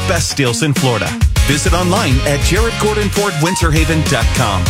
best deals in Florida. Visit online at JaredGordonFordWinterhaven.com.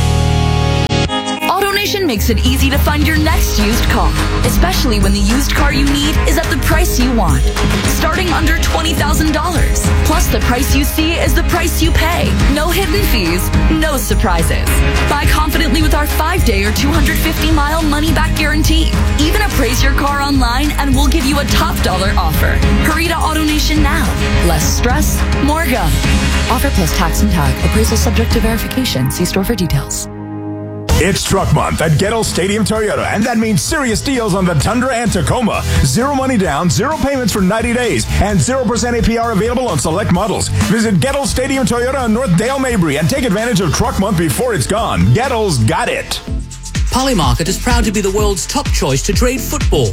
AutoNation makes it easy to find your next used car, especially when the used car you need is at the price you want. Starting under $20,000. Plus, the price you see is the price you pay. No hidden fees, no surprises. Buy confidently with our 5-day or 250-mile money-back guarantee. Even appraise your car online and we'll give you a top dollar offer. Hurry to AutoNation now. Less stress, more go. Offer plus tax and tag. Appraisal subject to verification. See store for details. It's Truck Month at Gettle Stadium Toyota, and that means serious deals on the Tundra and Tacoma. 0 money down, 0 payments for 90 days, and 0% APR available on select models. Visit Gettle Stadium Toyota on North Dale Mabry and take advantage of Truck Month before it's gone. Gettle's got it. Polymarket is proud to be the world's top choice to trade football.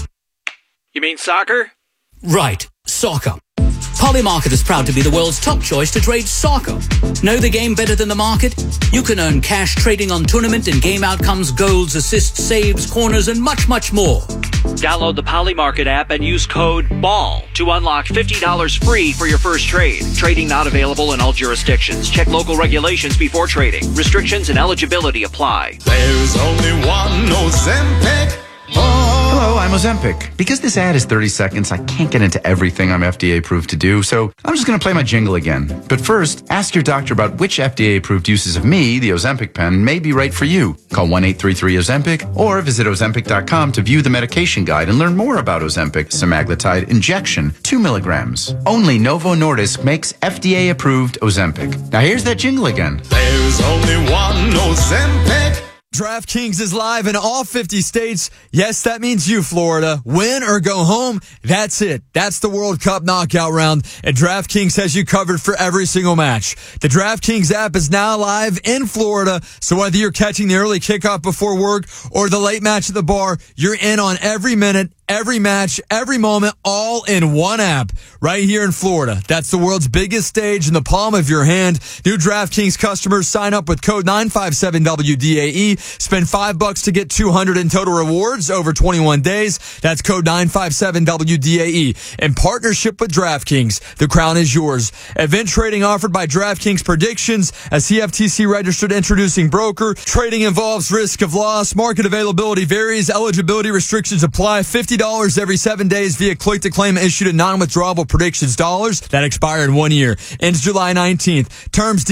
You mean soccer? Right, soccer. Polymarket is proud to be the world's top choice to trade soccer. Know the game better than the market? You can earn cash trading on tournament and game outcomes, goals, assists, saves, corners, and much, much more. Download the Polymarket app and use code BALL to unlock $50 free for your first trade. Trading not available in all jurisdictions. Check local regulations before trading. Restrictions and eligibility apply. There's only one Ozempic. Hello, I'm Ozempic. Because this ad is 30 seconds, I can't get into everything I'm FDA approved to do, so I'm just going to play my jingle again. But first, ask your doctor about which FDA approved uses of me, the Ozempic pen, may be right for you. Call 1-833-OZEMPIC or visit Ozempic.com to view the medication guide and learn more about Ozempic semaglutide injection, 2 milligrams. Only Novo Nordisk makes FDA approved Ozempic. Now here's that jingle again. There's only one Ozempic. DraftKings is live in all 50 states. Yes, that means you, Florida. Win or go home. That's it. That's the World Cup knockout round, and DraftKings has you covered for every single match. The DraftKings app is now live in Florida, so whether you're catching the early kickoff before work or the late match at the bar, you're in on every minute, every match, every moment, all in one app right here in Florida. That's the world's biggest stage in the palm of your hand. New DraftKings customers sign up with code 957WDAE. Spend $5 to get $200 in total rewards over 21 days. That's code 957WDAE. In partnership with DraftKings, the crown is yours. Event trading offered by DraftKings Predictions, a CFTC registered introducing broker. Trading involves risk of loss. Market availability varies. Eligibility restrictions apply. $50 every 7 days via click to claim issued in non-withdrawable predictions dollars that expire in 1 year. Ends July 19th. Terms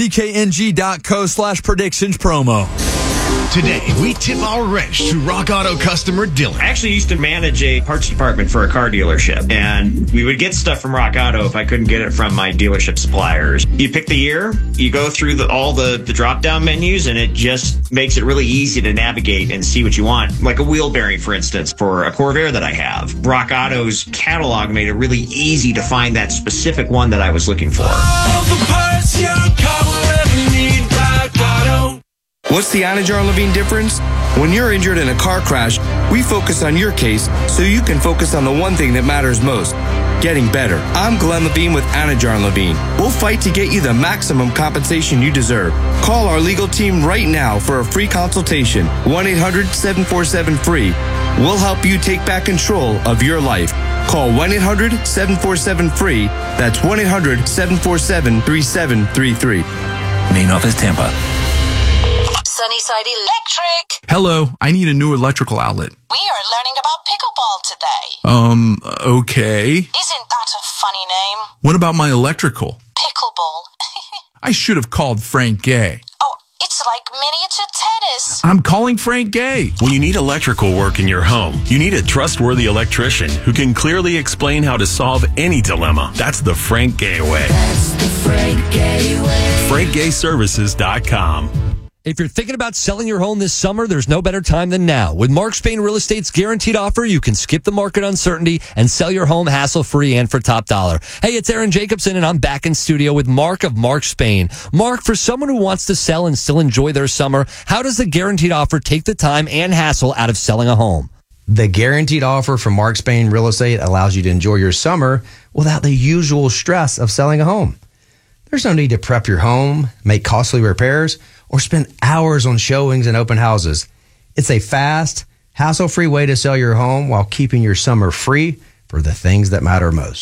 DKNG.co/predictions promo. Today, we tip our wrench to Rock Auto customer Dylan. I actually used to manage a parts department for a car dealership, and we would get stuff from Rock Auto if I couldn't get it from my dealership suppliers. You pick the year, you go through all the drop-down menus, and it just makes it really easy to navigate and see what you want. Like a wheel bearing, for instance, for a Corvair that I have. Rock Auto's catalog made it really easy to find that specific one that I was looking for. All the parts your car will ever need, Rock Auto. What's the Anajar Levine difference? When you're injured in a car crash, we focus on your case so you can focus on the one thing that matters most, getting better. I'm Glenn Levine with Anajar Levine. We'll fight to get you the maximum compensation you deserve. Call our legal team right now for a free consultation. 1-800-747-FREE. We'll help you take back control of your life. Call 1-800-747-FREE. That's 1-800-747-3733. Main office, Tampa. Sunnyside Electric. Hello, I need a new electrical outlet. We are learning about pickleball today. Okay. Isn't that a funny name? What about my electrical? Pickleball. I should have called Frank Gay. Oh, it's like miniature tennis. I'm calling Frank Gay. When you need electrical work in your home, you need a trustworthy electrician who can clearly explain how to solve any dilemma. That's the Frank Gay way. That's the Frank Gay way. FrankGayServices.com. If you're thinking about selling your home this summer, there's no better time than now. With Mark Spain Real Estate's guaranteed offer, you can skip the market uncertainty and sell your home hassle-free and for top dollar. Hey, it's Aaron Jacobson, and I'm back in studio with Mark of Mark Spain. Mark, for someone who wants to sell and still enjoy their summer, how does the guaranteed offer take the time and hassle out of selling a home? The guaranteed offer from Mark Spain Real Estate allows you to enjoy your summer without the usual stress of selling a home. There's no need to prep your home, make costly repairs, or spend hours on showings and open houses. It's a fast, hassle-free way to sell your home while keeping your summer free for the things that matter most.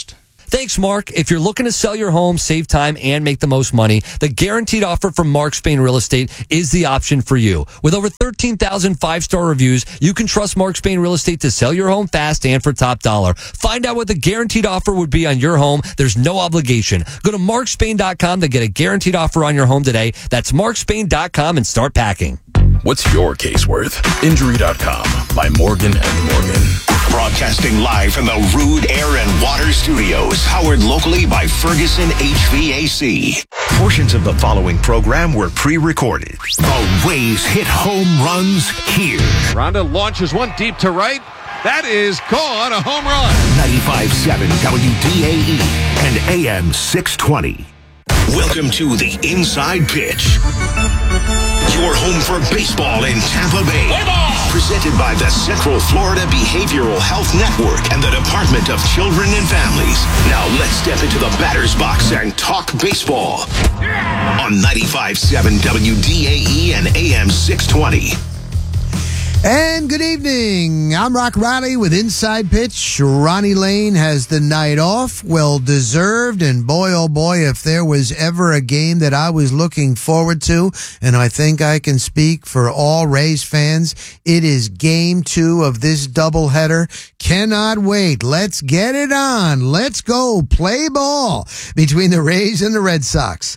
Thanks, Mark. If you're looking to sell your home, save time, and make the most money, the guaranteed offer from Mark Spain Real Estate is the option for you. With over 13,000 5-star reviews, you can trust Mark Spain Real Estate to sell your home fast and for top dollar. Find out what the guaranteed offer would be on your home. There's no obligation. Go to markspain.com to get a guaranteed offer on your home today. That's markspain.com and start packing. What's your case worth? Injury.com by Morgan & Morgan. Broadcasting live from the Rude Air and Water Studios, powered locally by Ferguson HVAC. Portions of the following program were pre-recorded. The Rays hit home runs here. Rhonda launches one deep to right. That is gone, a home run. 95.7 WDAE and AM 620. Welcome to the Inside Pitch. Your home for baseball in Tampa Bay. Presented by the Central Florida Behavioral Health Network and the Department of Children and Families. Now let's step into the batter's box and talk baseball. On 95.7 WDAE and AM 620. And good evening. I'm Rock Riley with Inside Pitch. Ronnie Lane has the night off. Well deserved. And boy, oh boy, if there was ever a game that I was looking forward to, and I think I can speak for all Rays fans, it is game 2 of this doubleheader. Cannot wait. Let's get it on. Let's go play ball between the Rays and the Red Sox.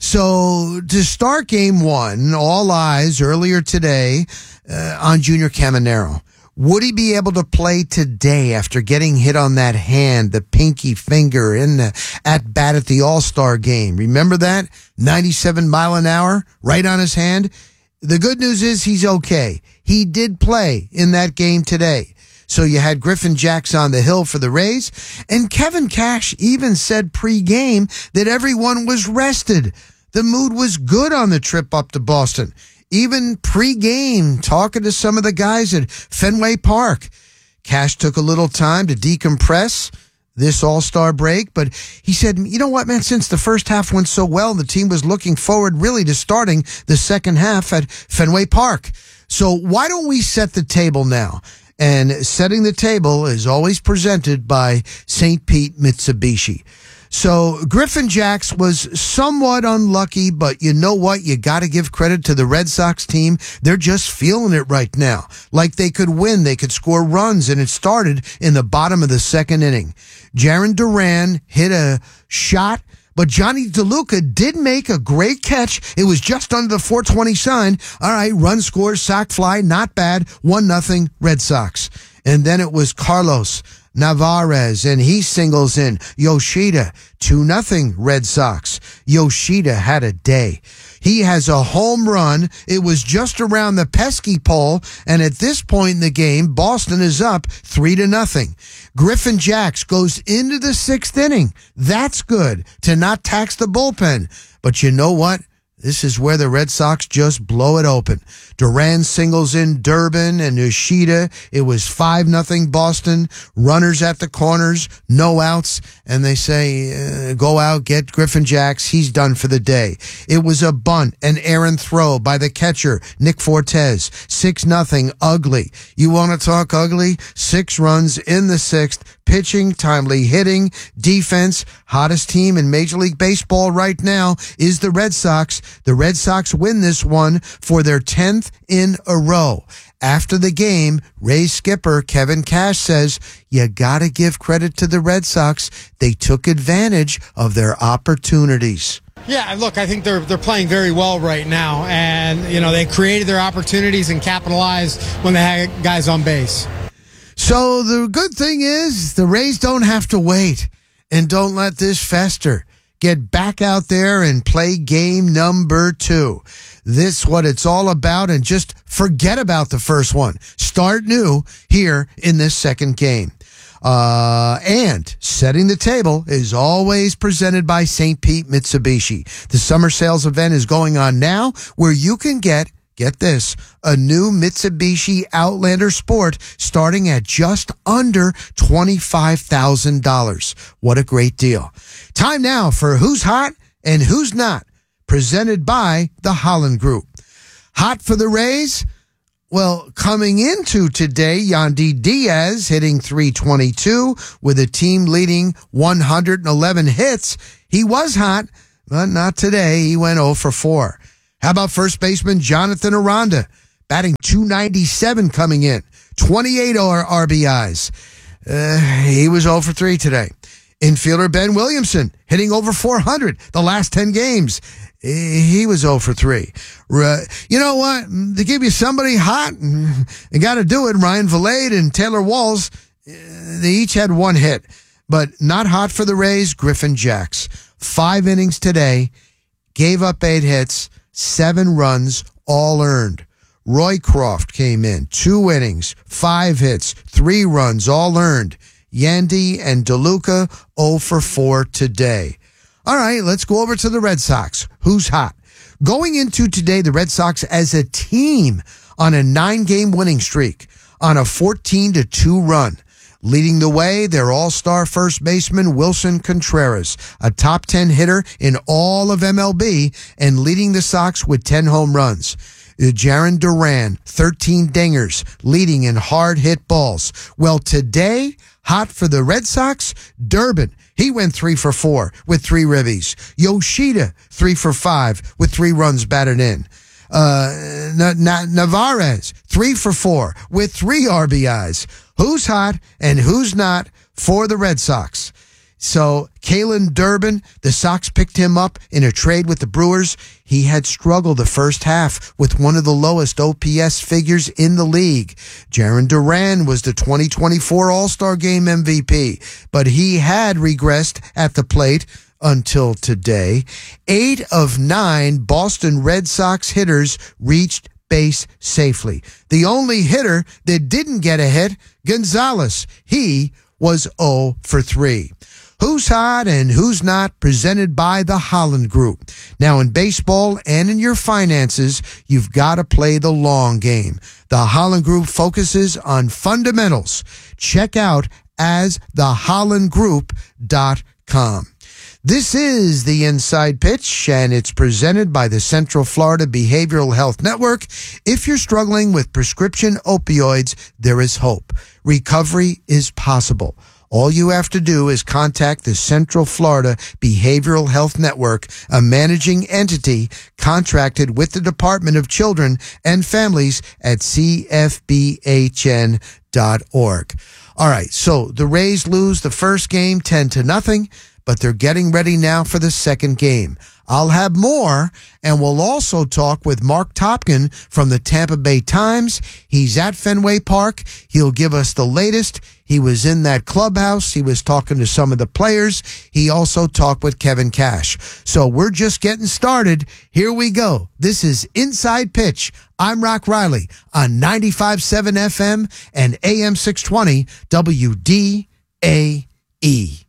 So to start game 1, all eyes earlier today on Junior Caminero. Would he be able to play today after getting hit on that hand, the pinky finger in the at bat at the All-Star game? Remember that? 97 mile an hour right on his hand. The good news is he's okay. He did play in that game today. So you had Griffin Jax on the hill for the Rays, and Kevin Cash even said pre-game that everyone was rested. The mood was good on the trip up to Boston. Even pre-game, talking to some of the guys at Fenway Park. Cash took a little time to decompress this All-Star break, but he said, you know what, man, since the first half went so well, the team was looking forward really to starting the second half at Fenway Park. So why don't we set the table now? And setting the table is always presented by St. Pete Mitsubishi. So Griffin Jax was somewhat unlucky, but you know what? You got to give credit to the Red Sox team. They're just feeling it right now. Like they could win, they could score runs, and it started in the bottom of the second inning. Jarren Duran hit a shot, but Johnny DeLuca did make a great catch. It was just under the 420 sign. All right, run scores, sac fly, not bad. 1-0 Red Sox. And then it was Carlos Navarez, and he singles in Yoshida. 2-0 Red Sox. Yoshida had a day. He has a home run. It was just around the pesky pole, and at this point in the game, Boston is up 3-0. Griffin Jax goes into the 6th inning. That's good to not tax the bullpen. But you know what? This is where the Red Sox just blow it open. Duran singles in Durbin and Yoshida. It was 5-0 Boston. Runners at the corners, no outs. And they say, go out, get Griffin Jax. He's done for the day. It was a bunt, an errant throw by the catcher, Nick Fortes. 6-0, ugly. You want to talk ugly? 6 runs in the 6th. Pitching, timely hitting, defense. Hottest team in Major League Baseball right now is the Red Sox. The Red Sox win this one for their 10th in a row. After the game, Rays skipper Kevin Cash says, you got to give credit to the Red Sox. They took advantage of their opportunities. Yeah, look, I think they're playing very well right now. And, you know, they created their opportunities and capitalized when they had guys on base. So the good thing is the Rays don't have to wait and don't let this fester. Get back out there and play game number 2. This is what it's all about, and just forget about the first one. Start new here in this second game. And setting the table is always presented by St. Pete Mitsubishi. The summer sales event is going on now where you can get this, a new Mitsubishi Outlander Sport starting at just under $25,000. What a great deal. Time now for Who's Hot and Who's Not, presented by the Holland Group. Hot for the Rays? Well, coming into today, Yandy Diaz hitting .322 with a team leading 111 hits. He was hot, but not today. He went 0 for 4. How about first baseman Jonathan Aranda, batting .297 coming in, 28 RBIs. He was 0 for 3 today. Infielder Ben Williamson hitting over .400 the last 10 games. He was 0 for 3. You know what? To give you somebody hot, you got to do it. Ryan Vilade and Taylor Walls, they each had 1 hit. But not hot for the Rays, Griffin Jacks. 5 innings today, gave up 8 hits, 7 runs, all earned. Roycroft came in, 2 innings, 5 hits, 3 runs, all earned. Yandy and DeLuca 0 for 4 today. All right, let's go over to the Red Sox. Who's hot? Going into today, the Red Sox as a team on a 9-game winning streak on a 14-2 run. Leading the way, their all-star first baseman, Wilson Contreras, a top 10 hitter in all of MLB and leading the Sox with 10 home runs. Jarren Duran, 13 dingers, leading in hard hit balls. Well, today, hot for the Red Sox, Durbin. He went 3 for 4 with 3 ribbies. Yoshida, 3 for 5 with 3 runs batted in. Navarez, 3 for 4 with 3 RBIs. Who's hot and who's not for the Red Sox? So, Kalen Durbin, the Sox picked him up in a trade with the Brewers. He had struggled the first half with one of the lowest OPS figures in the league. Jarren Duran was the 2024 All-Star Game MVP, but he had regressed at the plate until today. 8 of 9 Boston Red Sox hitters reached base safely. The only hitter that didn't get a hit, Gonzalez. He was 0 for 3. Who's hot and who's not, presented by the Holland Group. Now, in baseball and in your finances, you've got to play the long game. The Holland Group focuses on fundamentals. Check out asthehollandgroup.com. This is the Inside Pitch, and it's presented by the Central Florida Behavioral Health Network. If you're struggling with prescription opioids, there is hope. Recovery is possible. All you have to do is contact the Central Florida Behavioral Health Network, a managing entity contracted with the Department of Children and Families at cfbhn.org. All right, so the Rays lose the first game 10-0, but they're getting ready now for the second game. I'll have more, and we'll also talk with Mark Topkin from the Tampa Bay Times. He's at Fenway Park. He'll give us the latest. He was in that clubhouse. He was talking to some of the players. He also talked with Kevin Cash. So we're just getting started. Here we go. This is Inside Pitch. I'm Rock Riley on 95.7 FM and AM 620 WDAE.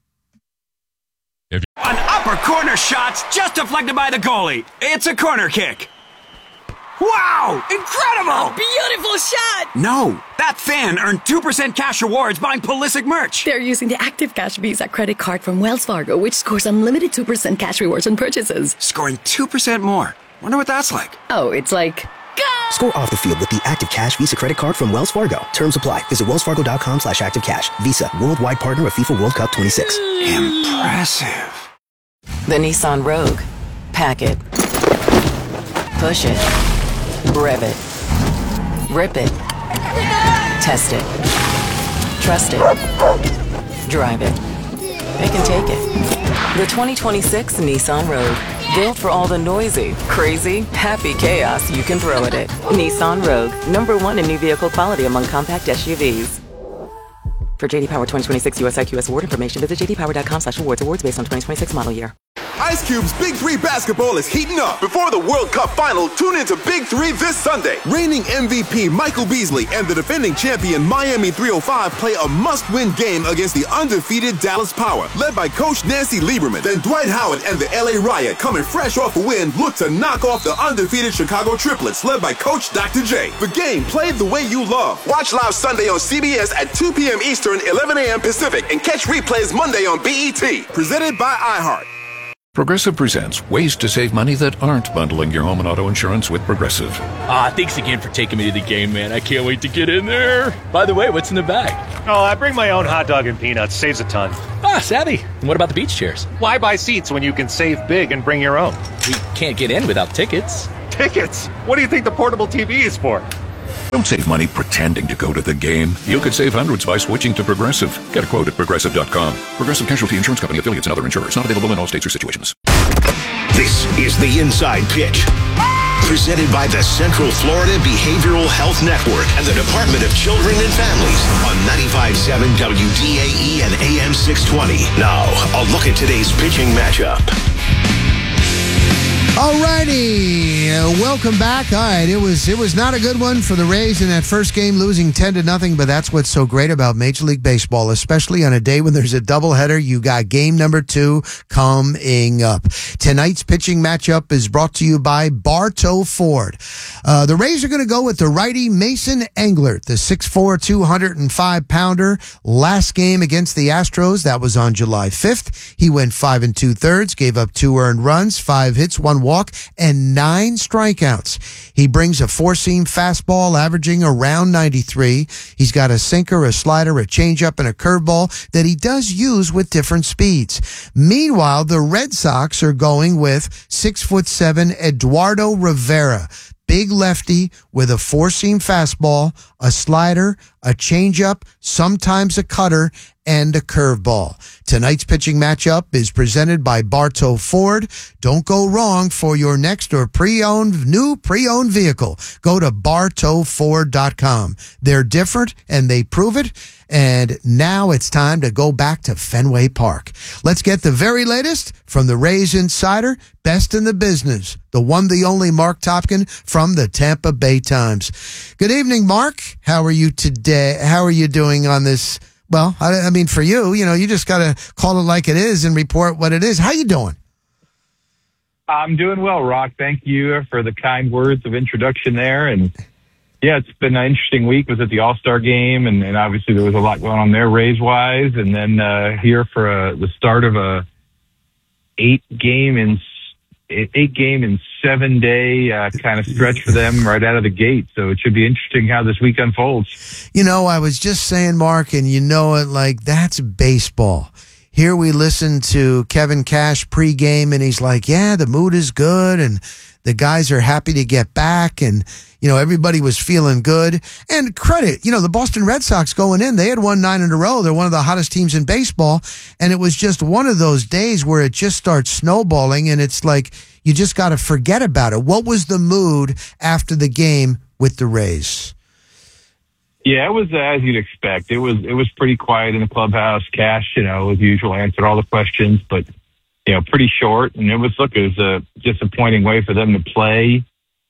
An upper corner shot's just deflected by the goalie. It's a corner kick. Wow! Incredible! A beautiful shot! No, that fan earned 2% cash rewards buying Pulisic merch. They're using the Active Cash Visa credit card from Wells Fargo, which scores unlimited 2% cash rewards on purchases. Scoring 2% more. Wonder what that's like. Oh, it's like... Go! Score off the field with the Active Cash Visa credit card from Wells Fargo. Terms apply. Visit wellsfargo.com/activecash. Visa, worldwide partner of FIFA World Cup 26. Impressive. The Nissan Rogue. Pack it. Push it. Rev it. Rip it. Test it. Trust it. Drive it. Pick and take it. The 2026 Nissan Rogue. Built for all the noisy, crazy, happy chaos you can throw at it. Nissan Rogue. #1 in new vehicle quality among compact SUVs. For JD Power 2026 US IQS award information, visit jdpower.com/awards. Awards based on 2026 model year. Ice Cube's Big 3 basketball is heating up. Before the World Cup final, tune into Big 3 this Sunday. Reigning MVP Michael Beasley and the defending champion Miami 305 play a must-win game against the undefeated Dallas Power, led by Coach Nancy Lieberman. Then Dwight Howard and the LA Riot, coming fresh off a win, look to knock off the undefeated Chicago Triplets, led by Coach Dr. J. The game played the way you love. Watch live Sunday on CBS at 2 p.m. Eastern, 11 a.m. Pacific, and catch replays Monday on BET. Presented by iHeart. Progressive presents ways to save money that aren't bundling your home and auto insurance with Progressive. Thanks again for taking me to the game, man. I can't wait to get in there. By the way, what's in the bag? Oh, I bring my own hot dog and peanuts. Saves a ton. Savvy. And what about the beach chairs? Why buy seats when you can save big and bring your own? We can't get in without tickets. Tickets? What do you think the portable TV is for? Don't save money pretending to go to the game. You could save hundreds by switching to Progressive. Get a quote at Progressive.com. Progressive Casualty Insurance Company, affiliates, and other insurers. Not available in all states or situations. This is the Inside Pitch. Presented by the Central Florida Behavioral Health Network and the Department of Children and Families on 95.7 WDAE and AM 620. Now, a look at today's pitching matchup. Alrighty, welcome back. All right, it was not a good one for the Rays in that first game, losing 10-0. But that's what's so great about Major League Baseball, especially on a day when there's a doubleheader. You got game number 2 coming up. Tonight's pitching matchup is brought to you by Bartow Ford. The Rays are going to go with the righty Mason Englert, the 6'4", 205-pounder. Last game against the Astros, that was on July 5th. He went 5 2/3, gave up 2 earned runs, 5 hits, 1 walk, and 9 strikeouts. He brings a 4-seam fastball averaging around 93. He's got a sinker, a slider, a changeup, and a curveball that he does use with different speeds. Meanwhile, the Red Sox are going with 6'7" Eduardo Rivera. Big lefty with a 4-seam fastball, a slider, a changeup, sometimes a cutter, and a curveball. Tonight's pitching matchup is presented by Bartow Ford. Don't go wrong for your next or new pre-owned vehicle. Go to bartowford.com. They're different and they prove it. And now it's time to go back to Fenway Park. Let's get the very latest from the Rays insider, best in the business, the one, the only Mark Topkin from the Tampa Bay Times. Good evening, Mark. How are you today? How are you doing on this? Well, I mean, for you, you just got to call it like it is and report what it is. How you doing? I'm doing well, Rock. Thank you for the kind words of introduction there. And yeah, it's been an interesting week. Was at the All-Star game, and obviously there was a lot going on there Rays-wise. And then here for the start of a 8-game in 7-day kind of stretch for them right out of the gate. So it should be interesting how this week unfolds. I was just saying, Mark, and that's baseball. Here we listened to Kevin Cash pregame, and he's like, yeah, the mood is good, and the guys are happy to get back, and everybody was feeling good. And credit, the Boston Red Sox going in, they had won 9 in a row. They're one of the hottest teams in baseball. And it was just one of those days where it just starts snowballing, and it's like you just got to forget about it. What was the mood after the game with the Rays? Yeah, it was as you'd expect. It was pretty quiet in the clubhouse. Cash, as usual, answered all the questions, but pretty short. And it was a disappointing way for them to play.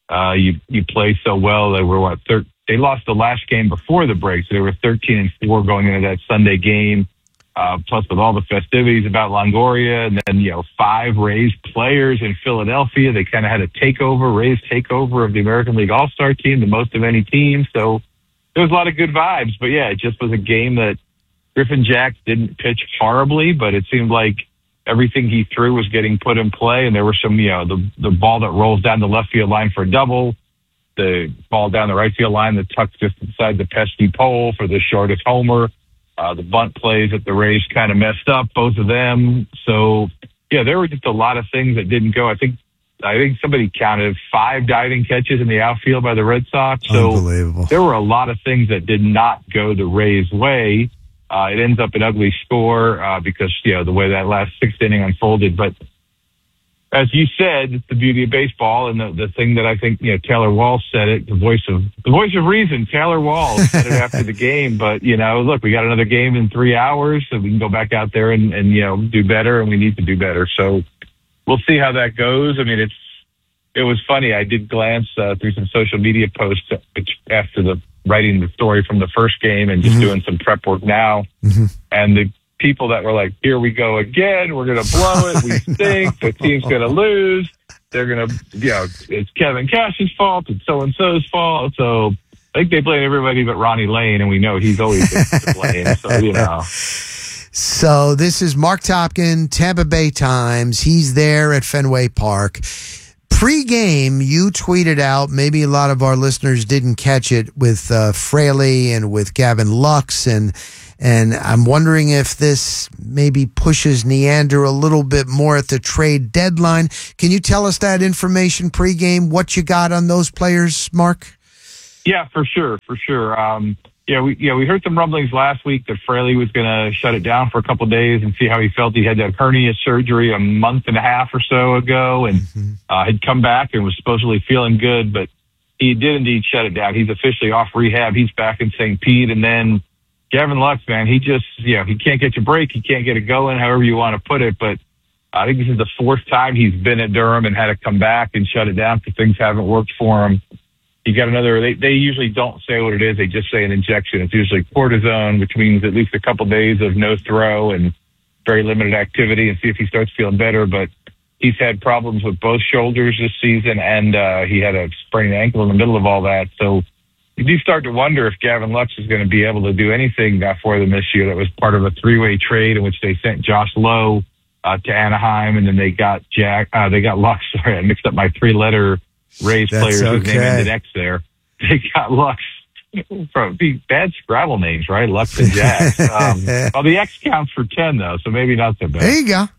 You play so well. They were they lost the last game before the break, so they were 13-4 going into that Sunday game. Plus with all the festivities about Longoria, and then 5 Rays players in Philadelphia, they kind of had a Rays takeover of the American League All-Star team, the most of any team. So there was a lot of good vibes. But yeah, it just was a game that Griffin Jax didn't pitch horribly, but it seemed like everything he threw was getting put in play, and there were some, the ball that rolls down the left field line for a double, the ball down the right field line that tucks just inside the pesky pole for the shortest homer, the bunt plays that the Rays kind of messed up, both of them. So, yeah, there were just a lot of things that didn't go. I think somebody counted 5 diving catches in the outfield by the Red Sox. So unbelievable. There were a lot of things that did not go the Rays' way. It ends up an ugly score because, the way that last 6th inning unfolded. But as you said, it's the beauty of baseball. And the thing that I think, Taylor Walsh said it, the voice of reason, Taylor Walsh said it after the game. But, look, we got another game in 3 hours, so we can go back out there and do better, and we need to do better. So we'll see how that goes. I mean, it was funny. I did glance through some social media posts after writing the story from the first game and just doing some prep work now. Mm-hmm. And the people that were like, here we go again, we're going to blow it, we stink, the team's going to lose, they're going to, it's Kevin Cash's fault, it's so-and-so's fault. So I think they blame everybody but Ronnie Lane, and we know he's always been to blame. So, So this is Mark Topkin, Tampa Bay Times. He's there at Fenway Park. Pre-game, you tweeted out, maybe a lot of our listeners didn't catch it, with Fraley and with Gavin Lux, and I'm wondering if this maybe pushes Neander a little bit more at the trade deadline. Can you tell us that information pre-game, what you got on those players, Mark? Yeah, for sure. We heard some rumblings last week that Fraley was going to shut it down for a couple of days and see how he felt. He had that hernia surgery a month and a half or so ago, and had come back and was supposedly feeling good, but he did indeed shut it down. He's officially off rehab. He's back in St. Pete. And then Gavin Lux, man, he just, he can't get you break. He can't get it going, however you want to put it. But I think this is the fourth time he's been at Durham and had to come back and shut it down because things haven't worked for him. He got another, they usually don't say what it is. They just say an injection. It's usually cortisone, which means at least a couple days of no throw and very limited activity, and see if he starts feeling better. But he's had problems with both shoulders this season, and he had a sprained ankle in the middle of all that. So you do start to wonder if Gavin Lux is going to be able to do anything for them this year. That was part of a three-way trade in which they sent Josh Lowe to Anaheim, and then they got Lux. Sorry, I mixed up my three-letter Rays players whose name ended X there. They got Lux from bad Scrabble names, right? Lux and Jax. Well, the X counts for 10 though, so maybe not so bad. There you go.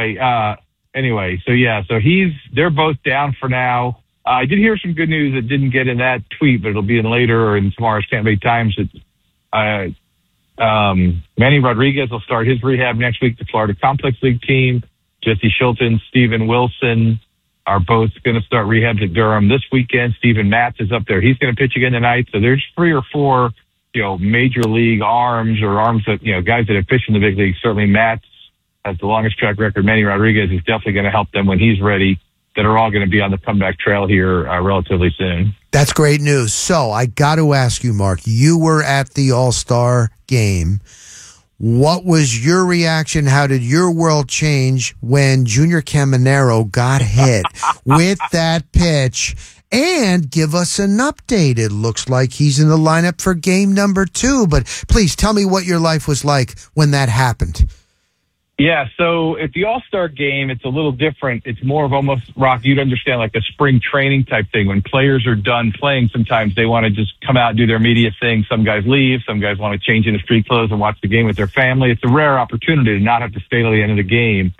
Anyway, so they're both down for now. I did hear some good news that didn't get in that tweet, but it'll be in later or in tomorrow's Tampa Bay Times. That Manny Rodriguez will start his rehab next week. The Florida Complex League team, Jesse Shilton, Steven Wilson are both going to start rehabs at Durham this weekend. Steven Matz is up there. He's going to pitch again tonight. So there's 3 or 4, major league arms that, guys that have pitched in the big league. Certainly Matz has the longest track record. Manny Rodriguez is definitely going to help them when he's ready. That are all going to be on the comeback trail here relatively soon. That's great news. So I got to ask you, Mark, you were at the All-Star game. What was your reaction? How did your world change when Junior Caminero got hit with that pitch? And give us an update. It looks like he's in the lineup for game number 2. But please tell me what your life was like when that happened. Yeah, so at the All-Star game, it's a little different. It's more of almost, Rock, you'd understand, like a spring training type thing. When players are done playing, sometimes they want to just come out and do their media thing. Some guys leave. Some guys want to change into street clothes and watch the game with their family. It's a rare opportunity to not have to stay till the end of the game.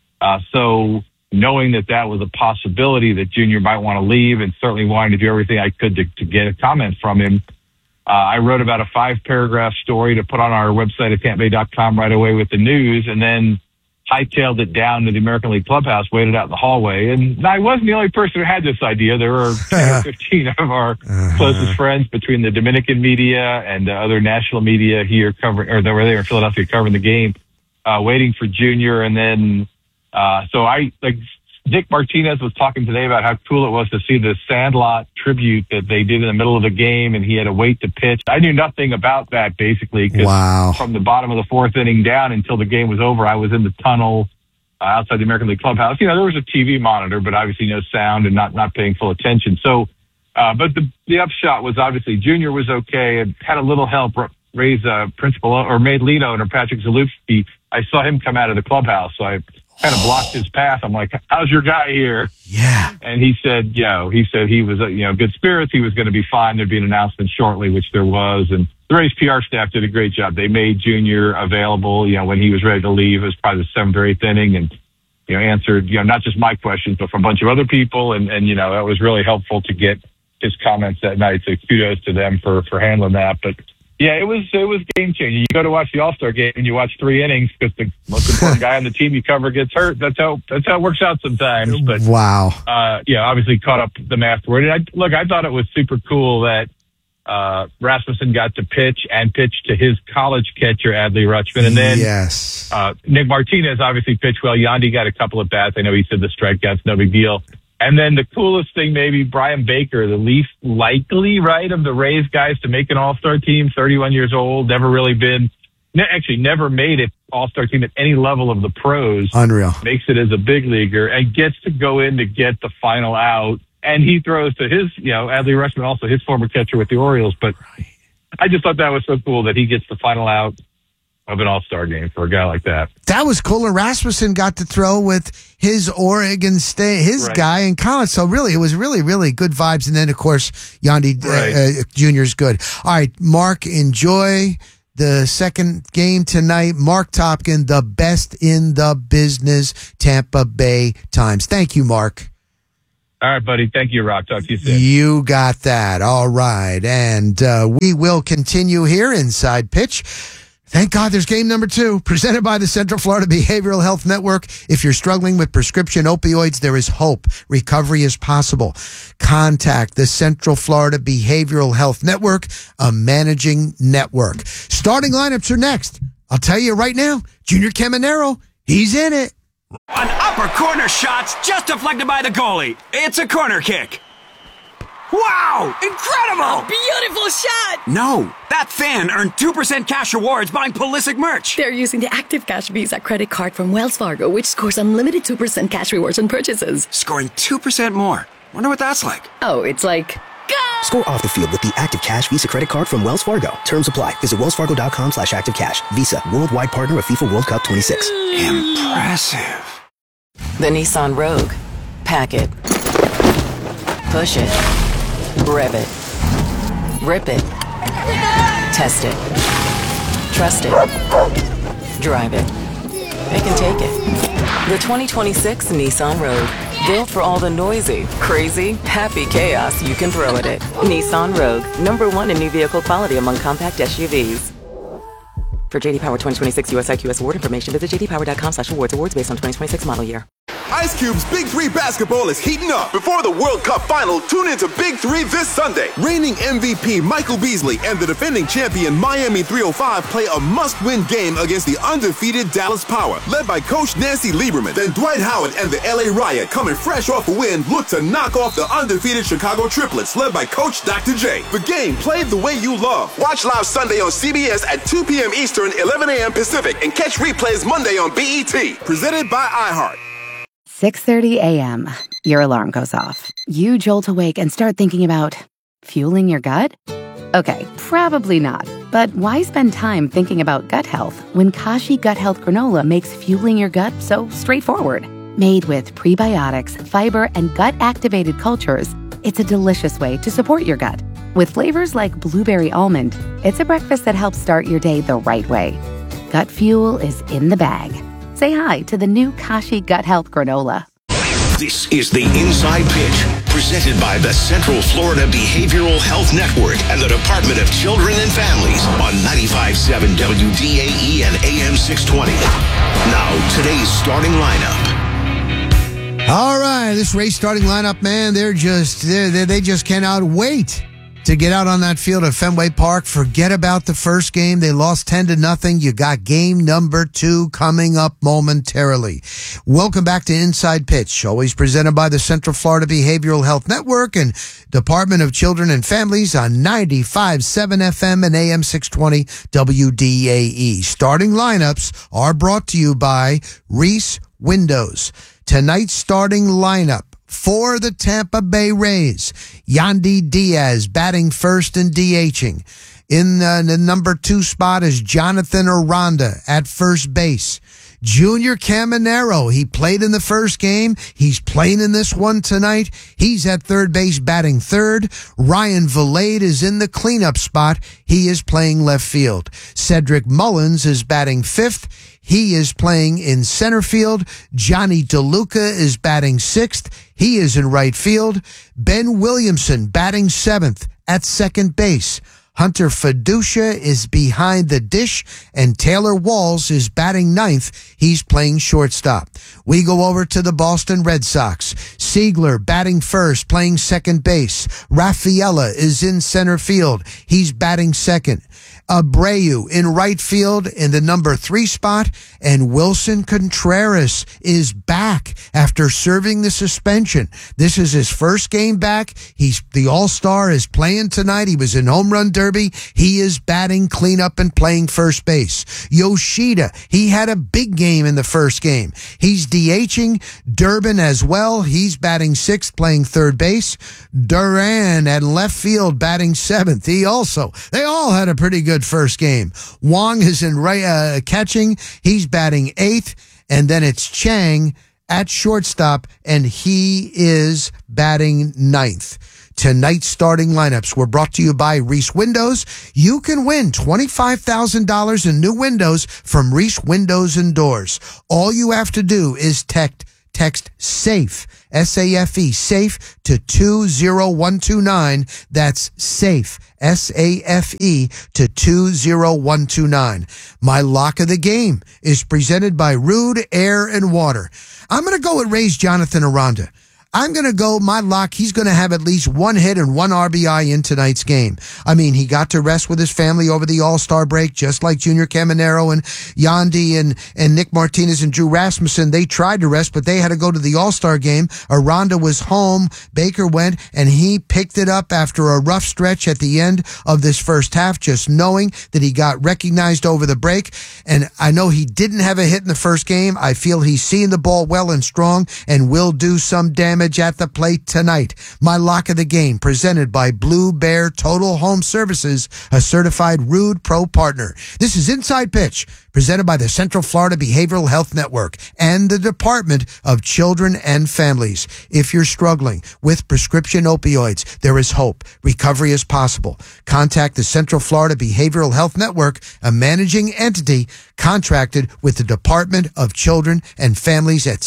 So knowing that was a possibility that Junior might want to leave, and certainly wanting to do everything I could to get a comment from him, I wrote about a 5-paragraph story to put on our website at tampabay.com right away with the news, and then hightailed it down to the American League clubhouse, waited out in the hallway. And I wasn't the only person who had this idea. There were 10 or 15 of our closest friends between the Dominican media and other national media here covering, or they were there in Philadelphia covering the game, waiting for Junior. And then, Nick Martinez was talking today about how cool it was to see the Sandlot tribute that they did in the middle of the game, and he had to wait to pitch. I knew nothing about that, basically, because from the bottom of the 4th inning down until the game was over, I was in the tunnel outside the American League clubhouse. There was a TV monitor, but obviously no sound and not paying full attention. So, but the upshot was obviously Junior was okay and had a little help. Ray's principal, or made lead owner, Patrick Zalewski, I saw him come out of the clubhouse, so I kind of blocked his path. I'm like, how's your guy here? Yeah. And he said, he was, good spirits. He was going to be fine. There'd be an announcement shortly, which there was. And the Rays PR staff did a great job. They made Junior available, when he was ready to leave. It was probably the 7th or 8th inning, and, answered, not just my questions, but from a bunch of other people. And that was really helpful to get his comments that night. So kudos to them for handling that. But yeah, it was game changing. You go to watch the All-Star game and you watch 3 innings because the most important guy on the team you cover gets hurt. That's how it works out sometimes. But wow, obviously caught up them afterward. And I thought it was super cool that Rasmussen got to pitch to his college catcher Adley Rutschman, and then Nick Martinez obviously pitched well. Yandy got a couple of bats. I know he said the strikeouts, no big deal. And then the coolest thing, maybe Brian Baker, the least likely, of the Rays guys to make an All-Star team, 31 years old, never made an All-Star team at any level of the pros. Unreal. Makes it as a big leaguer and gets to go in to get the final out. And he throws to his, Adley Rutschman, also his former catcher with the Orioles. But I just thought that was so cool that he gets the final out of an all-star game for a guy like that. That was cool. And Rasmussen got to throw with his Oregon State, his guy in college. So really, it was really, really good vibes. And then, of course, Yandy Jr. is good. All right, Mark, enjoy the second game tonight. Mark Topkin, the best in the business, Tampa Bay Times. Thank you, Mark. All right, buddy. Thank you, Rock. Talk to you soon. You got that. All right. And we will continue here inside pitch. Thank God there's game number 2, presented by the Central Florida Behavioral Health Network. If you're struggling with prescription opioids, there is hope. Recovery is possible. Contact the Central Florida Behavioral Health Network, a managing network. Starting lineups are next. I'll tell you right now, Junior Caminero, he's in it. An upper corner shot's just deflected by the goalie. It's a corner kick. Wow! Incredible! Beautiful shot! No, that fan earned 2% cash rewards buying Pulisic merch. They're using the Active Cash Visa credit card from Wells Fargo, which scores unlimited 2% cash rewards on purchases. Scoring 2% more. Wonder what that's like. Oh, it's like... Score off the field with the Active Cash Visa credit card from Wells Fargo. Terms apply. Visit wellsfargo.com/activecash. Visa, worldwide partner of FIFA World Cup 26. Impressive. The Nissan Rogue. Pack it. Push it. Rev it. Rip it. Test it. Trust it. Drive it. They can take it. The 2026 Nissan Rogue. Built for all the noisy, crazy, happy chaos you can throw at it. Nissan Rogue. #1 in new vehicle quality among compact SUVs. For JD Power 2026 US IQS award information, visit jdpower.com/awards. Awards based on 2026 model year. Ice Cube's Big 3 basketball is heating up. Before the World Cup final, tune into Big 3 this Sunday. Reigning MVP Michael Beasley and the defending champion Miami 305 play a must-win game against the undefeated Dallas Power, led by Coach Nancy Lieberman. Then Dwight Howard and the LA Riot, coming fresh off a win, look to knock off the undefeated Chicago Triplets, led by Coach Dr. J. The game played the way you love. Watch live Sunday on CBS at 2 p.m. Eastern, 11 a.m. Pacific, and catch replays Monday on BET. Presented by iHeart. 6:30 a.m. Your alarm goes off. You jolt awake and start thinking about fueling your gut? Okay, probably not. But why spend time thinking about gut health when Kashi Gut Health Granola makes fueling your gut so straightforward? Made with prebiotics, fiber, and gut-activated cultures, it's a delicious way to support your gut. With flavors like blueberry almond, it's a breakfast that helps start your day the right way. Gut fuel is in the bag. Say hi to the new Kashi Gut Health Granola. This is the Inside Pitch, presented by the Central Florida Behavioral Health Network and the Department of Children and Families on 95.7 WDAE and AM 620. Now, today's starting lineup. All right, this race starting lineup, man, they just cannot wait to get out on that field at Fenway Park. Forget about the first game. They lost 10-0. You got game number 2 coming up momentarily. Welcome back to Inside Pitch, always presented by the Central Florida Behavioral Health Network and Department of Children and Families on 95.7 FM and AM 620 WDAE. Starting lineups are brought to you by Reese Windows. Tonight's starting lineup for the Tampa Bay Rays, Yandy Diaz batting first and DHing. In the number 2 spot is Jonathan Aranda at first base. Junior Caminero, he played in the first game. He's playing in this one tonight. He's at third base batting third. Ryan Vilade is in the cleanup spot. He is playing left field. Cedric Mullins is batting fifth. He is playing in center field. Johnny DeLuca is batting sixth. He is in right field. Ben Williamson batting seventh at second base. Hunter Fiducia is behind the dish, and Taylor Walls is batting ninth. He's playing shortstop. We go over to the Boston Red Sox. Siegler batting first, playing second base. Rafaela is in center field. He's batting second. Abreu in right field in the number 3 spot, and Wilson Contreras is back after serving the suspension. This is his first game back. He's the All-Star, is playing tonight. He was in Home Run Derby. He is batting cleanup and playing first base. Yoshida, he had a big game in the first game. He's DHing. Durbin as well. He's batting sixth, playing third base. Duran at left field batting seventh. They all had a pretty good good first game. Wong is in catching. He's batting 8th. And then it's Chang at shortstop, and he is batting 9th. Tonight's starting lineups were brought to you by Reese Windows. You can win $25,000 in new windows from Reese Windows and Doors. All you have to do is text SAFE, S-A-F-E, SAFE to 20129. That's SAFE, S-A-F-E to 20129. My lock of the game is presented by Rude Air and Water. I'm going to go with Rays Jonathan Aranda. I'm going to go my lock. He's going to have at least 1 hit and 1 RBI in tonight's game. I mean, he got to rest with his family over the All-Star break, just like Junior Caminero and Yandy and Nick Martinez and Drew Rasmussen. They tried to rest, but they had to go to the All-Star game. Aranda was home. Baker went, and he picked it up after a rough stretch at the end of this first half, just knowing that he got recognized over the break. And I know he didn't have a hit in the first game. I feel he's seeing the ball well and strong and will do some damage at the plate tonight. My lock of the game, presented by Blue Bear Total Home Services, a certified Rude Pro partner. This is Inside Pitch, presented by the Central Florida Behavioral Health Network and the Department of Children and Families. If you're struggling with prescription opioids, there is hope. Recovery is possible. Contact the Central Florida Behavioral Health Network, a managing entity contracted with the Department of Children and Families at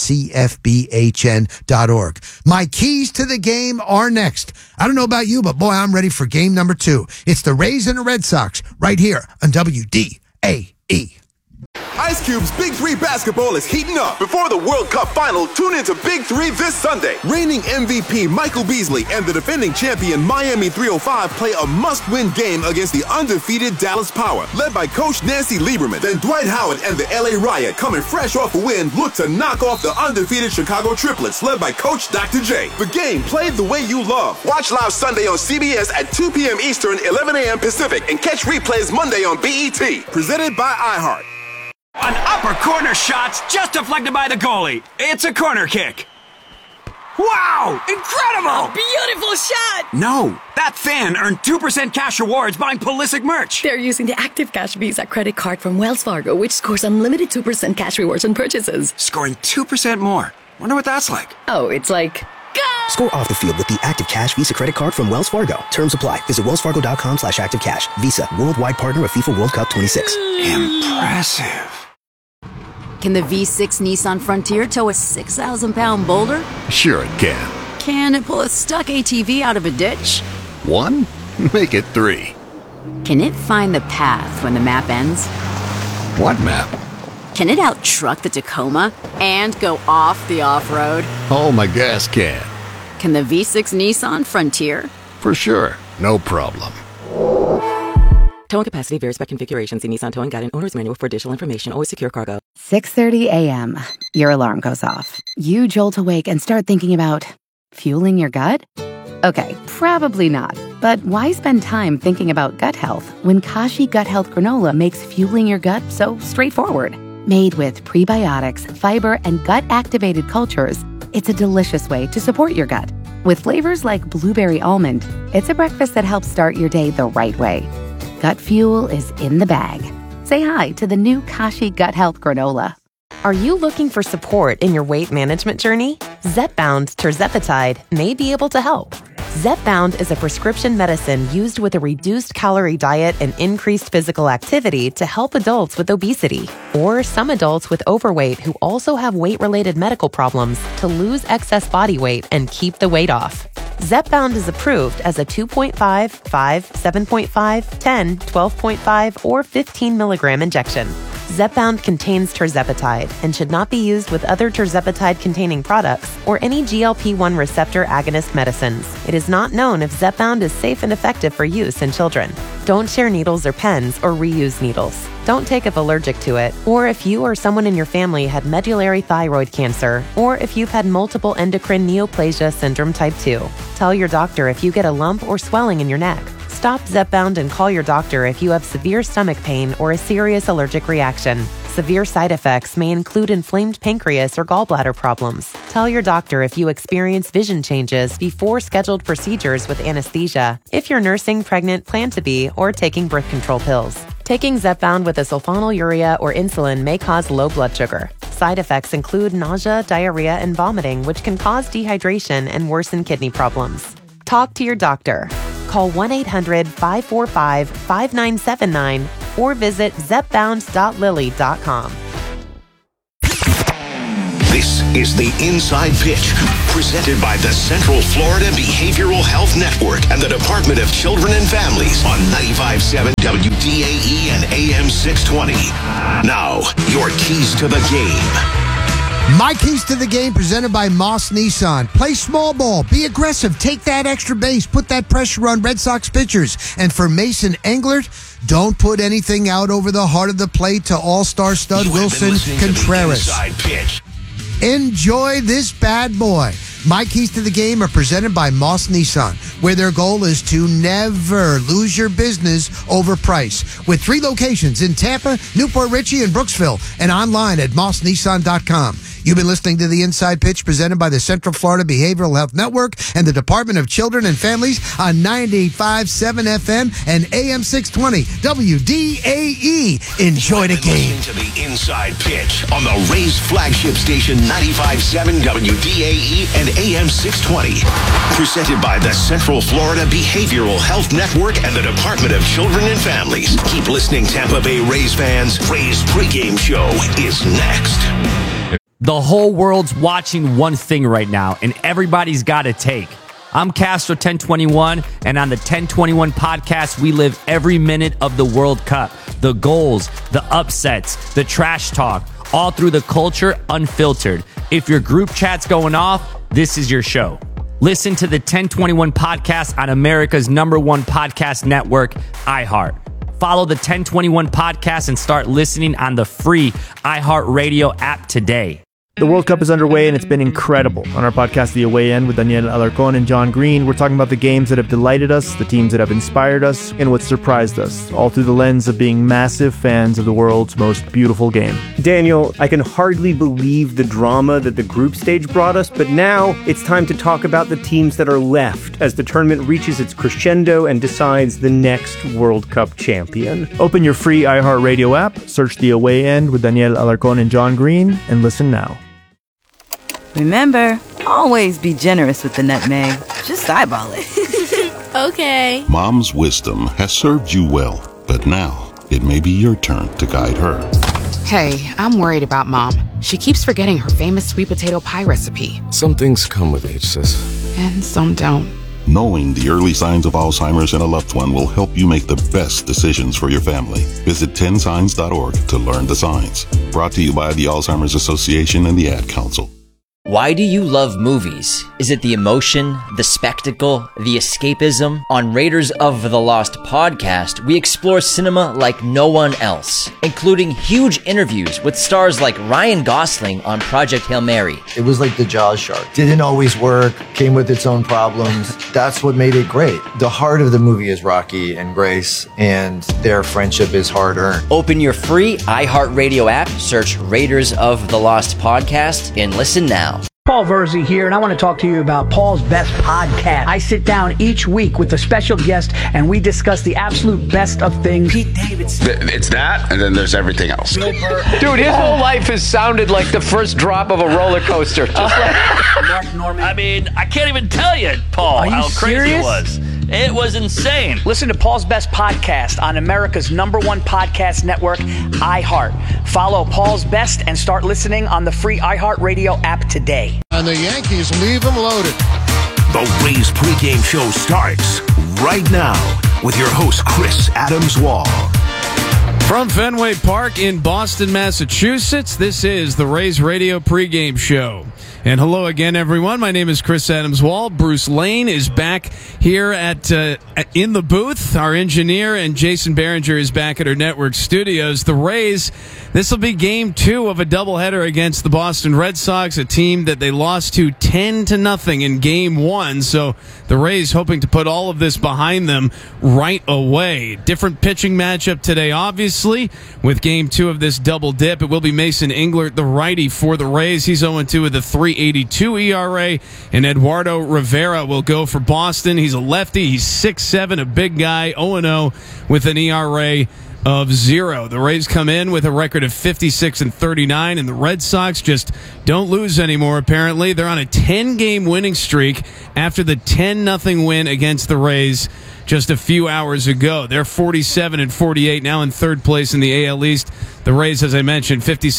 CFBHN.org. My keys to the game are next. I don't know about you, but boy, I'm ready for game number 2. It's the Rays and the Red Sox right here on WDAE. Ice Cube's Big 3 basketball is heating up. Before the World Cup final, tune into Big 3 this Sunday. Reigning MVP Michael Beasley and the defending champion Miami 305 play a must-win game against the undefeated Dallas Power, led by Coach Nancy Lieberman. Then Dwight Howard and the LA Riot, coming fresh off a win, look to knock off the undefeated Chicago Triplets, led by Coach Dr. J. The game played the way you love. Watch live Sunday on CBS at 2 p.m. Eastern, 11 a.m. Pacific, and catch replays Monday on BET. Presented by iHeart. An upper corner shot's just deflected by the goalie. It's a corner kick. Wow! Incredible! Beautiful shot! No, that fan earned 2% cash rewards buying Pulisic merch. They're using the Active Cash Visa credit card from Wells Fargo, which scores unlimited 2% cash rewards on purchases. Scoring 2% more. Wonder what that's like. Oh, it's like... Score off the field with the Active Cash Visa credit card from Wells Fargo. Terms apply. Visit wellsfargo.com/activecash. Visa, worldwide partner of FIFA World Cup 26. Impressive. Can the V6 Nissan Frontier tow a 6,000-pound boulder? Sure it can. Can it pull a stuck ATV out of a ditch? 1? Make it 3. Can it find the path when the map ends? What map? Can it out-truck the Tacoma and go off the off-road? Oh, my gas can. Can the V6 Nissan Frontier? For sure. No problem. Towing capacity varies by configuration. See Nissan Towing Guide and Owner's Manual for additional information. Always secure cargo. 6:30 a.m. Your alarm goes off. You jolt awake and start thinking about fueling your gut? Okay, probably not. But why spend time thinking about gut health when Kashi Gut Health Granola makes fueling your gut so straightforward? Made with prebiotics, fiber, and gut-activated cultures, it's a delicious way to support your gut. With flavors like blueberry almond, it's a breakfast that helps start your day the right way. Gut fuel is in the bag. Say hi to the new Kashi Gut Health Granola. Are you looking for support in your weight management journey? Zepbound Tirzepatide may be able to help. Zepbound is a prescription medicine used with a reduced calorie diet and increased physical activity to help adults with obesity or some adults with overweight who also have weight-related medical problems to lose excess body weight and keep the weight off. Zepbound is approved as a 2.5, 5, 7.5, 10, 12.5, or 15 milligram injection. Zepbound contains tirzepatide and should not be used with other tirzepatide-containing products or any GLP-1 receptor agonist medicines. It is not known if Zepbound is safe and effective for use in children. Don't share needles or pens or reuse needles. Don't take if allergic to it, or if you or someone in your family had medullary thyroid cancer, or if you've had multiple endocrine neoplasia syndrome type 2. Tell your doctor if you get a lump or swelling in your neck. Stop Zepbound and call your doctor if you have severe stomach pain or a serious allergic reaction. Severe side effects may include inflamed pancreas or gallbladder problems. Tell your doctor if you experience vision changes before scheduled procedures with anesthesia, if you're nursing, pregnant, plan to be, or taking birth control pills. Taking Zepbound with a sulfonylurea or insulin may cause low blood sugar. Side effects include nausea, diarrhea, and vomiting, which can cause dehydration and worsen kidney problems. Talk to your doctor. Call 1-800-545-5979 or visit zepbound.lilly.com. This is the Inside Pitch, presented by the Central Florida Behavioral Health Network and the Department of Children and Families on 95.7 WDAE and AM 620. Now, your keys to the game. My keys to the game presented by Moss Nissan. Play small ball. Be aggressive. Take that extra base. Put that pressure on Red Sox pitchers. And for Mason Englert, don't put anything out over the heart of the plate to all-star stud Wilson Contreras. Enjoy this bad boy. My keys to the game are presented by Moss Nissan, where their goal is to never lose your business over price. With 3 locations in Tampa, Newport Richey, and Brooksville, and online at mossnissan.com. You've been listening to the Inside Pitch presented by the Central Florida Behavioral Health Network and the Department of Children and Families on 95.7 FM and AM 620 WDAE. Enjoy the game. Listen to the Inside Pitch on the Rays flagship station 95.7 WDAE and AM 620. Presented by the Central Florida Behavioral Health Network and the Department of Children and Families. Keep listening, Tampa Bay Rays fans. Rays pregame show is next. The whole world's watching one thing right now, and everybody's got a take. I'm Castro 1021, and on the 1021 podcast, we live every minute of the World Cup. The goals, the upsets, the trash talk, all through the culture unfiltered. If your group chat's going off, this is your show. Listen to the 1021 podcast on America's #1 podcast network, iHeart. Follow the 1021 podcast and start listening on the free iHeartRadio app today. The World Cup is underway, and it's been incredible. On our podcast, The Away End, with Daniel Alarcón and John Green, we're talking about the games that have delighted us, the teams that have inspired us, and what surprised us, all through the lens of being massive fans of the world's most beautiful game. Daniel, I can hardly believe the drama that the group stage brought us, but now it's time to talk about the teams that are left as the tournament reaches its crescendo and decides the next World Cup champion. Open your free iHeartRadio app, search The Away End with Daniel Alarcón and John Green, and listen now. Remember, always be generous with the nutmeg. Just eyeball it. Okay. Mom's wisdom has served you well, but now it may be your turn to guide her. Hey, I'm worried about Mom. She keeps forgetting her famous sweet potato pie recipe. Some things come with age, sis. And some don't. Knowing the early signs of Alzheimer's in a loved one will help you make the best decisions for your family. Visit 10signs.org to learn the signs. Brought to you by the Alzheimer's Association and the Ad Council. Why do you love movies? Is it the emotion, the spectacle, the escapism? On Raiders of the Lost podcast, we explore cinema like no one else, including huge interviews with stars like Ryan Gosling on Project Hail Mary. It was like the Jaws shark. Didn't always work, came with its own problems. That's what made it great. The heart of the movie is Rocky and Grace, and their friendship is hard-earned. Open your free iHeartRadio app, search Raiders of the Lost podcast, and listen now. Paul Verzi here, and I want to talk to you about Paul's Best Podcast. I sit down each week with a special guest, and we discuss the absolute best of things. Pete Davidson. It's that, and then there's everything else. Dude, his whole life has sounded like the first drop of a roller coaster. Just like Mark Norman. I mean, I can't even tell you, Paul, how crazy it was. It was insane. Listen to Paul's Best Podcast on America's #1 podcast network, iHeart. Follow Paul's Best and start listening on the free iHeartRadio app today. And the Yankees leave them loaded. The Rays pregame show starts right now with your host, Chris Adams-Wall. From Fenway Park in Boston, Massachusetts, this is the Rays Radio pregame show. And hello again, everyone. My name is Chris Adams-Wall. Bruce Lane is back here in the booth. Our engineer and Jason Behringer is back at our network studios. The Rays, this will be game 2 of a doubleheader against the Boston Red Sox, a team that they lost to 10-0 in game 1. So the Rays hoping to put all of this behind them right away. Different pitching matchup today, obviously, with game 2 of this double dip. It will be Mason Englert, the righty for the Rays. He's 0-2 with a 3.82 ERA, and Eduardo Rivera will go for Boston. He's a lefty. He's 6'7", a big guy, 0-0 with an ERA of 0. The Rays come in with a record of 56-39, and the Red Sox just don't lose anymore, apparently. They're on a 10-game winning streak after the 10-0 win against the Rays just a few hours ago. They're 47-48, now in third place in the AL East. The Rays, as I mentioned,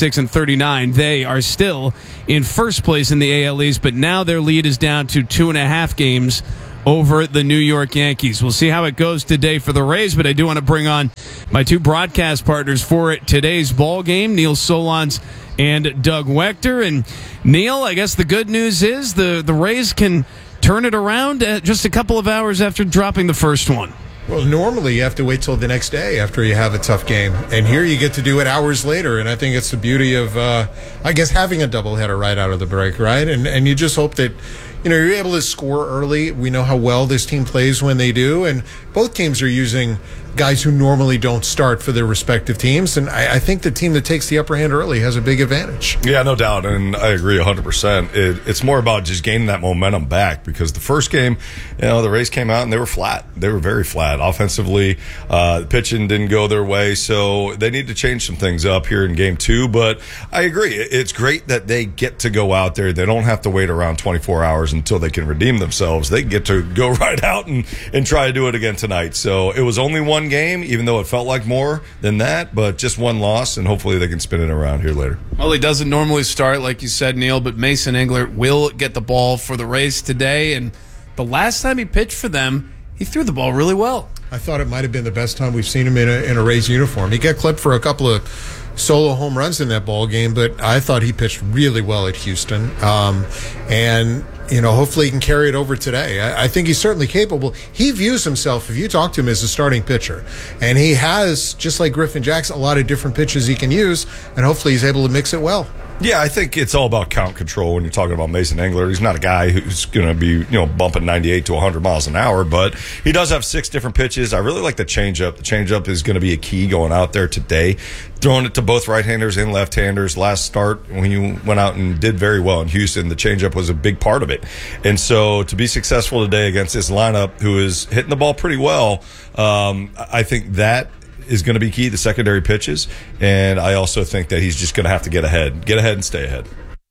56-39. They are still in first place in the AL East, but now their lead is down to 2.5 games over the New York Yankees. We'll see how it goes today for the Rays, but I do want to bring on my 2 broadcast partners for today's ball game, Neil Solondz and Doug Wechter. And Neil, I guess the good news is the Rays can turn it around just a couple of hours after dropping the first one. Well, normally you have to wait till the next day after you have a tough game. And here you get to do it hours later. And I think it's the beauty of, I guess, having a doubleheader right out of the break, right? And you just hope that, you're able to score early. We know how well this team plays when they do. And both teams are using guys who normally don't start for their respective teams. And I think the team that takes the upper hand early has a big advantage. Yeah, no doubt. And I agree 100%. It's more about just gaining that momentum back, because the first game, the Rays came out and they were flat. They were very flat. Offensively, the pitching didn't go their way. So they need to change some things up here in game 2. But I agree. It's great that they get to go out there. They don't have to wait around 24 hours until they can redeem themselves. They get to go right out and try to do it again tonight. So it was only one game, even though it felt like more than that, but just one loss, and hopefully they can spin it around here later. Well, he doesn't normally start, like you said, Neil, but Mason Englert will get the ball for the Rays today, and the last time he pitched for them, he threw the ball really well. I thought it might have been the best time we've seen him in a Rays uniform. He got clipped for a couple of solo home runs in that ball game, but I thought he pitched really well at Houston. And hopefully he can carry it over today. I think he's certainly capable. He views himself, if you talk to him, as a starting pitcher. And he has, just like Griffin Jackson, a lot of different pitches he can use, and hopefully he's able to mix it well. Yeah, I think it's all about count control when you're talking about Mason Englert. He's not a guy who's going to be, bumping 98 to 100 miles an hour, but he does have 6 different pitches. I really like the changeup. The changeup is going to be a key going out there today. Throwing it to both right-handers and left-handers. Last start, when you went out and did very well in Houston, the changeup was a big part of it. And so to be successful today against this lineup, who is hitting the ball pretty well, I think that is going to be key, the secondary pitches. And I also think that he's just going to have to get ahead and stay ahead.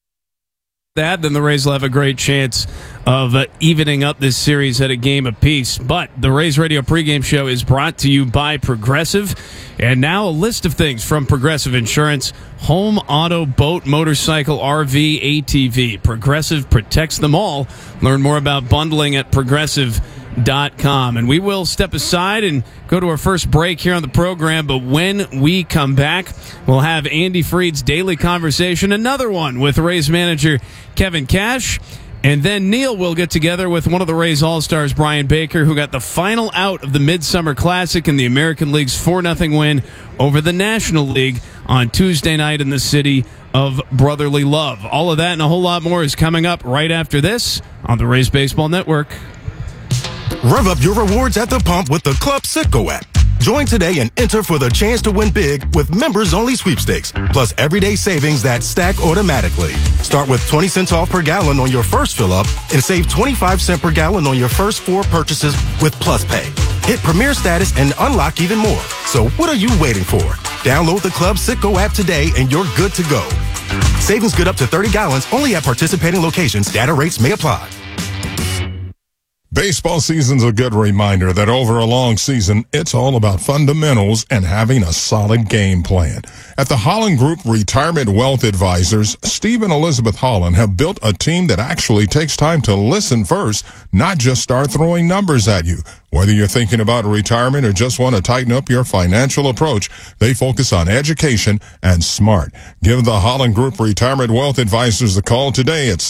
Then the Rays will have a great chance of evening up this series at a game apiece. But the Rays Radio pregame show is brought to you by Progressive. And now a list of things from Progressive Insurance: home, auto, boat, motorcycle, RV, ATV. Progressive protects them all. Learn more about bundling at Progressive.com. And we will step aside and go to our first break here on the program, but when we come back, we'll have Andy Freed's Daily Conversation, another one with Rays manager Kevin Cash, and then Neil will get together with one of the Rays All-Stars, Brian Baker, who got the final out of the Midsummer Classic in the American League's 4-0 win over the National League on Tuesday night in the city of brotherly love. All of that and a whole lot more is coming up right after this on the Rays Baseball Network. Rev up your rewards at the pump with the Club Citgo app. Join today and enter for the chance to win big with members-only sweepstakes, plus everyday savings that stack automatically. Start with 20 cents off per gallon on your first fill-up and save 25 cents per gallon on your first 4 purchases with Plus Pay. Hit Premier status and unlock even more. So what are you waiting for? Download the Club Citgo app today and you're good to go. Savings good up to 30 gallons only at participating locations. Data rates may apply. Baseball season's a good reminder that over a long season, it's all about fundamentals and having a solid game plan. At the Holland Group Retirement Wealth Advisors, Steve and Elizabeth Holland have built a team that actually takes time to listen first, not just start throwing numbers at you. Whether you're thinking about retirement or just want to tighten up your financial approach, they focus on education and smart. Give the Holland Group Retirement Wealth Advisors a call today at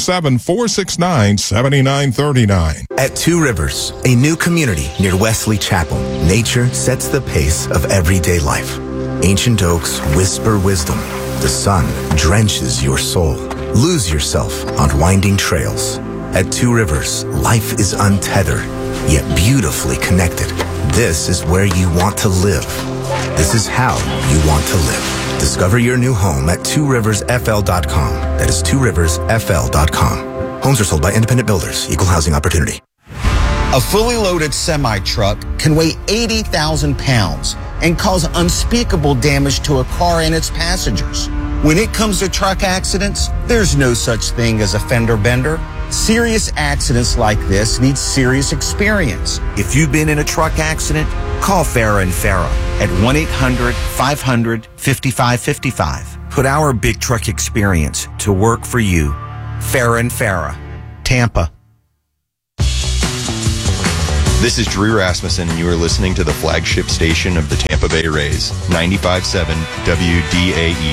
727-469-7939. At Two Rivers, a new community near Wesley Chapel, nature sets the pace of everyday life. Ancient oaks whisper wisdom. The sun drenches your soul. Lose yourself on winding trails. At Two Rivers, life is untethered, yet beautifully connected. This is where you want to live. This is how you want to live. Discover your new home at tworiversfl.com. That is tworiversfl.com. Homes are sold by independent builders. Equal housing opportunity. A fully loaded semi-truck can weigh 80,000 pounds and cause unspeakable damage to a car and its passengers. When it comes to truck accidents, there's no such thing as a fender bender. Serious accidents like this need serious experience. If you've been in a truck accident, call Farah and Farah at 1-800-500-5555. Put our big truck experience to work for you. Farah and Farah, Tampa. This is Drew Rasmussen, and you are listening to the flagship station of the Tampa Bay Rays, 95.7 WDAE.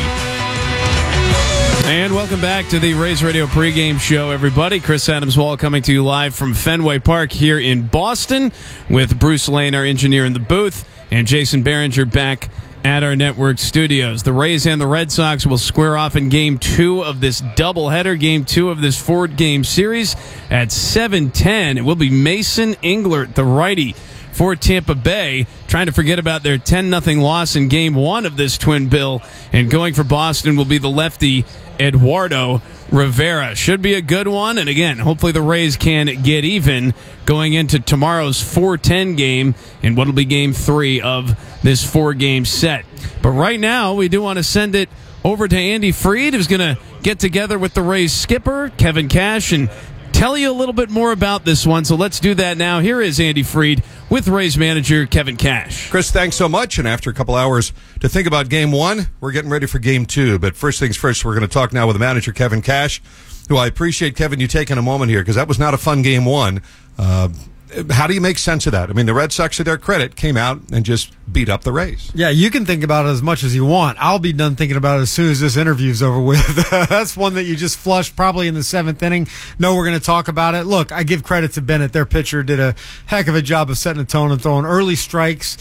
And welcome back to the Rays Radio pregame show, everybody. Chris Adams-Wall coming to you live from Fenway Park here in Boston with Bruce Lane, our engineer, in the booth, and Jason Behringer back at our network studios. The Rays and the Red Sox will square off in Game 2 of this doubleheader, Game 2 of this 4-game series at 7:10. It will be Mason Englert, the righty, for Tampa Bay, trying to forget about their 10-0 loss in Game 1 of this twin bill. And going for Boston will be the lefty, Eduardo Rivera. Should be a good one. And again, hopefully the Rays can get even going into tomorrow's 4:10 game in what will be Game 3 of this 4-game set. But right now, we do want to send it over to Andy Freed, who's going to get together with the Rays skipper, Kevin Cash, and tell you a little bit more about this one. So let's do that now. Here is Andy Freed with Rays manager Kevin Cash. Chris, thanks so much. And after a couple hours to think about Game 1, we're getting ready for Game 2. But first things first, we're going to talk now with the manager, Kevin Cash, who I appreciate, Kevin, you taking a moment here, because that was not a fun Game 1. How do you make sense of that? I mean, the Red Sox, to their credit, came out and just beat up the Rays. Yeah, you can think about it as much as you want. I'll be done thinking about it as soon as this interview's over with. That's one that you just flushed probably in the 7th inning. No, we're going to talk about it. Look, I give credit to Bennett. Their pitcher did a heck of a job of setting the tone and throwing early strikes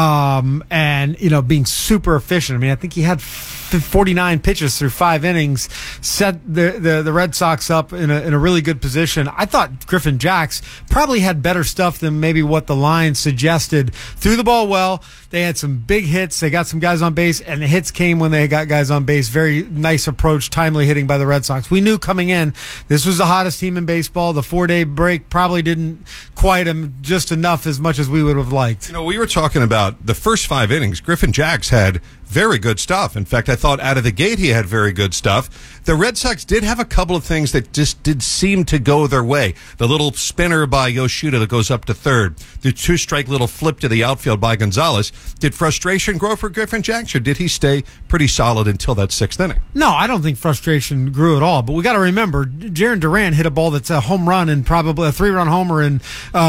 and, you know, being super efficient. I mean, I think he had 49 pitches through 5 innings, set the Red Sox up in a really good position. I thought Griffin Jacks probably had better stuff than maybe what the line suggested. Threw the ball well. They had some big hits. They got some guys on base, and the hits came when they got guys on base. Very nice approach, timely hitting by the Red Sox. We knew coming in this was the hottest team in baseball. The 4-day break probably didn't quiet them just enough as much as we would have liked. You know, we were talking about the first 5 innings. Griffin Jacks had very good stuff. In fact, I thought out of the gate he had very good stuff. The Red Sox did have a couple of things that just did seem to go their way. The little spinner by Yoshida that goes up to third. The 2-strike little flip to the outfield by Gonzalez. Did frustration grow for Griffin Jacks, or did he stay pretty solid until that 6th inning? No, I don't think frustration grew at all. But we got to remember, Jarren Duran hit a ball that's a home run and probably a 3-run homer in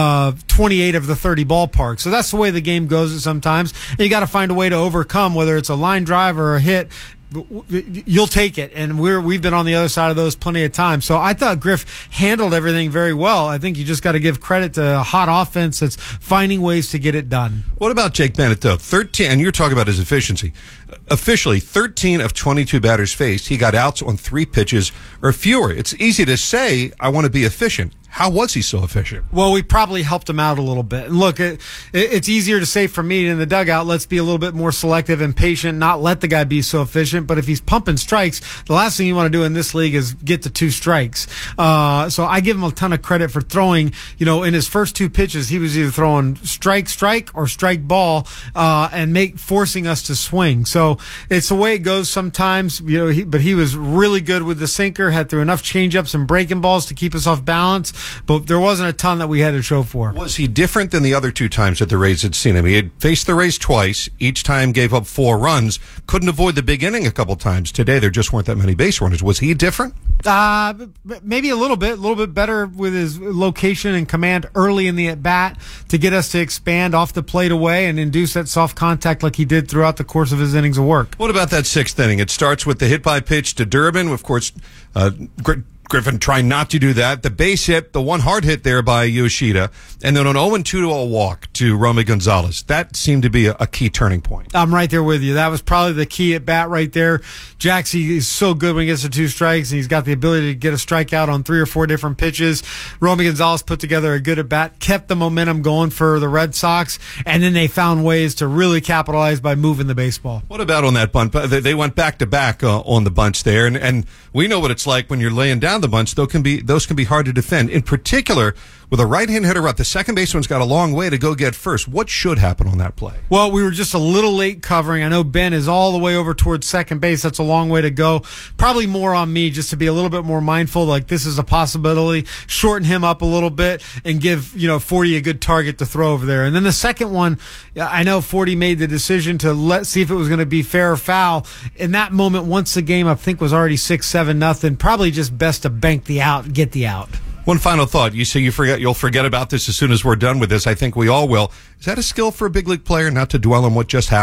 28 of the 30 ballparks. So that's the way the game goes sometimes. And you got to find a way to overcome, whether it's a line drive or a hit. You'll take it, and we've been on the other side of those plenty of times. So I thought Griff handled everything very well. I think you just got to give credit to a hot offense that's finding ways to get it done. What about Jake Bennett, though? 13, and you're talking about his efficiency. Officially, 13 of 22 batters faced, he got outs on 3 pitches or fewer. It's easy to say, I want to be efficient. How was he so efficient? Well, we probably helped him out a little bit. And look, it's easier to say for me in the dugout, let's be a little bit more selective and patient, not let the guy be so efficient. But if he's pumping strikes, the last thing you want to do in this league is get to 2 strikes. So I give him a ton of credit for throwing, you know, in his first 2 pitches, he was either throwing strike or strike ball, and forcing us to swing. So it's the way it goes sometimes, you know, but he was really good with the sinker, had through enough changeups and breaking balls to keep us off balance. but there wasn't a ton that we had to show for. Was he different than the other two times that the Rays had seen him? He had faced the Rays twice. Each time gave up 4 runs. Couldn't avoid the big inning a couple times. Today, there just weren't that many base runners. Was he different? Maybe a little bit better with his location and command early in the at-bat to get us to expand off the plate away and induce that soft contact like he did throughout the course of his innings of work. What about that 6th inning? It starts with the hit by pitch to Durbin. Of course, Griffin trying not to do that. The base hit, the one hard hit there by Yoshida, and then an 0-2 to a walk to Romy Gonzalez. That seemed to be a key turning point. I'm right there with you. That was probably the key at bat right there. Jaxie is so good when he gets to 2 strikes, and he's got the ability to get a strikeout on 3 or 4 different pitches. Romy Gonzalez put together a good at bat, kept the momentum going for the Red Sox, and then they found ways to really capitalize by moving the baseball. What about on that bunt? They went back to back on the bunts there, and we know what it's like when you're laying down the bunts. Those can be hard to defend. In particular, with a right-hand hitter up, the second baseman's got a long way to go get first. What should happen on that play? Well, we were just a little late covering. I know Ben is all the way over towards second base. That's a long way to go. Probably more on me just to be a little bit more mindful. Like, this is a possibility. Shorten him up a little bit and give, 40 a good target to throw over there. And then the second one, I know 40 made the decision to see if it was going to be fair or foul. In that moment, once the game, I think, was already 6-7-0, probably just best to bank the out and get the out. One final thought. You say you'll forget about this as soon as we're done with this. I think we all will. Is that a skill for a big league player, not to dwell on what just happened?